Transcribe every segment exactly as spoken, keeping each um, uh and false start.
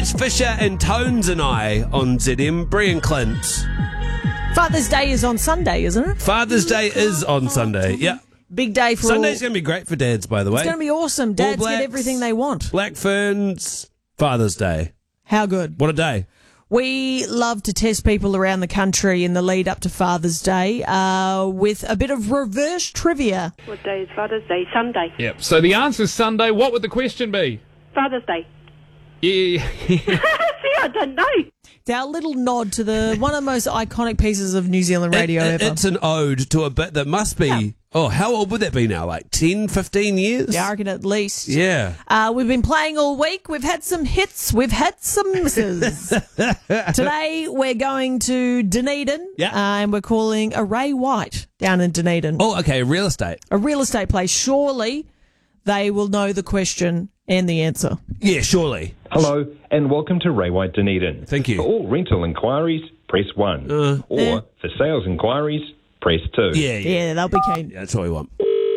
It's Fisher and Tones and I on Z M. Brie and Clint. Father's Day is on Sunday, isn't it? Father's Day is on Sunday. Yeah. Big day for Sunday's all. going to be great for dads, by the way. It's going to be awesome. Dads Blacks, get everything they want. Black Ferns, Father's Day. How good. What a day. We love to test people around the country in the lead up to Father's Day uh, with a bit of reverse trivia. What day is Father's Day? Sunday. Yep. So the answer's Sunday. What would the question be? Father's Day. Yeah. See, I don't know. It's our little nod to the one of the most iconic pieces of New Zealand radio It- it- ever. It's an ode to a bit that must be, Yeah. oh, how old would that be now? Like ten, fifteen years? Yeah, I reckon at least. Yeah. Uh, we've been playing all week. We've had some hits. We've had some misses. Today we're going to Dunedin. Yeah. Uh, and we're calling Array White down in Dunedin. Oh, okay, real estate. A real estate place. Surely they will know the question and the answer. Yeah, surely. Hello, and welcome to Ray White Dunedin. Thank you. For all rental inquiries, press one. Uh, or eh. for sales inquiries, press two. Yeah, yeah. Yeah, they'll be keen. Yeah, that's what we want.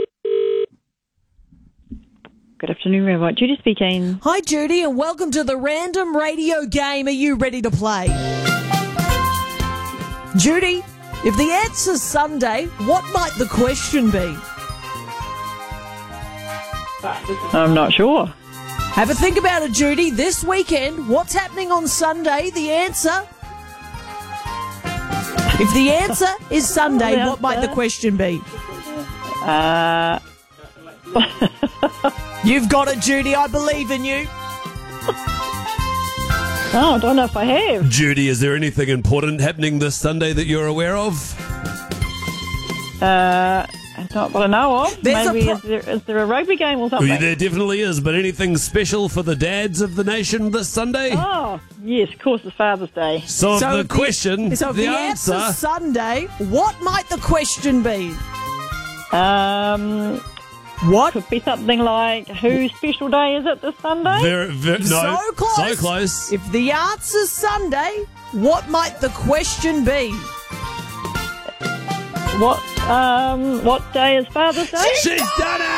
Good afternoon, Ray White. Judy speaking. Hi, Judy, and welcome to the random radio game. Are you ready to play? Judy, if the answer's Sunday, what might the question be? I'm not sure. Have a think about it, Judy. This weekend, what's happening on Sunday? The answer. If the answer is Sunday, The what might the answer? question be? Uh, You've got it, Judy. I believe in you. oh, I don't know if I have. Judy, is there anything important happening this Sunday that you're aware of? Uh, not what I know of. There's a Maybe pro- is, there, is there a rugby game or Well, something? there definitely is, but anything special for the dads of the nation this Sunday? Oh, yes, of course, it's Father's Day. So, So the if question, So if the, the, answer, answer's Sunday, what might the question be? Um, What? could be something like, whose special day is it this Sunday? very, very, no, So close. so close. If the answer's Sunday, what might the question be? What um, what day is Father's Day? She's done it!